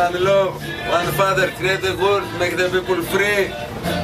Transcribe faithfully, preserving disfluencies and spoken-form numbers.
one love, one Father, create the world, make the people free.